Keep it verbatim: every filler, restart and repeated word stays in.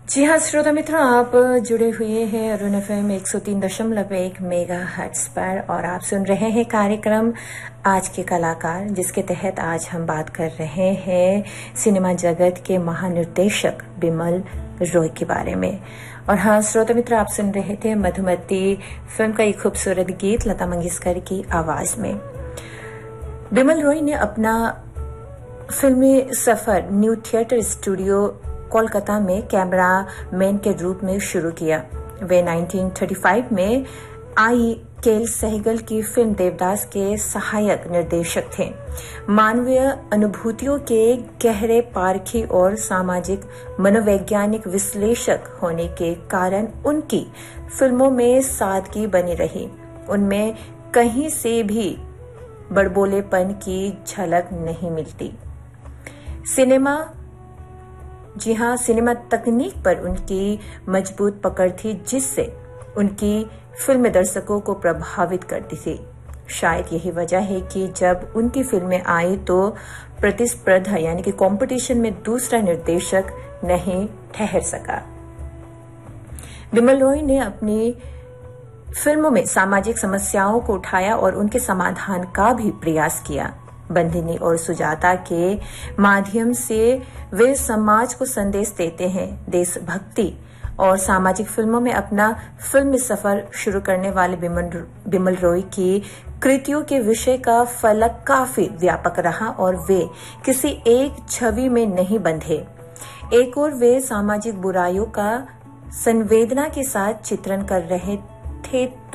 जी हाँ श्रोता मित्रों, आप जुड़े हुए हैं अरुण एफएम एक सौ तीन दशमलव एक मेगा हर्ट्ज पर और आप सुन रहे हैं कार्यक्रम आज के कलाकार, जिसके तहत आज हम बात कर रहे हैं सिनेमा जगत के महानिर्देशक बिमल रॉय के बारे में। और हाँ श्रोता मित्रों, आप सुन रहे थे मधुमती फिल्म का एक खूबसूरत गीत लता मंगेशकर की आवाज में। बिमल रॉय ने अपना फिल्मी सफर न्यू थिएटर स्टूडियो कोलकाता में कैमरा मैन के रूप में शुरू किया। वे उन्नीस सौ पैंतीस में आई केएल सहगल की फिल्म देवदास के सहायक निर्देशक थे। मानवीय अनुभूतियों के गहरे पारखी और सामाजिक मनोवैज्ञानिक विश्लेषक होने के कारण उनकी फिल्मों में सादगी बनी रही। उनमें कहीं से भी बड़बोलेपन की झलक नहीं मिलती। सिनेमा जी हाँ सिनेमा तकनीक पर उनकी मजबूत पकड़ थी, जिससे उनकी फिल्में दर्शकों को प्रभावित करती थी। शायद यही वजह है कि जब उनकी फिल्में आई तो प्रतिस्पर्धा यानी कि कंपटीशन में दूसरा निर्देशक नहीं ठहर सका। बिमल रॉय ने अपनी फिल्मों में सामाजिक समस्याओं को उठाया और उनके समाधान का भी प्रयास किया। बंदिनी और सुजाता के माध्यम से वे समाज को संदेश देते हैं। देशभक्ति और सामाजिक फिल्मों में अपना फिल्मी सफर शुरू करने वाले बिमल बिमल रॉय की कृतियों के विषय का फलक काफी व्यापक रहा और वे किसी एक छवि में नहीं बंधे। एक और वे सामाजिक बुराइयों का संवेदना के साथ चित्रण कर रहे थे।